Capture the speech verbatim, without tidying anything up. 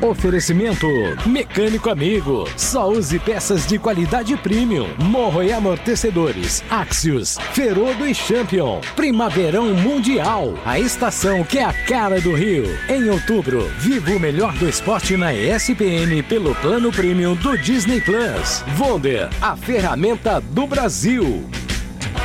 Oferecimento Mecânico Amigo. Só use peças de qualidade premium. Morro e amortecedores. Axios, Ferodo e Champion. Primaverão Mundial. A estação que é a cara do Rio. Em outubro, viva o melhor do esporte na E S P N pelo plano premium do Disney Plus. Wonder, a ferramenta do Brasil.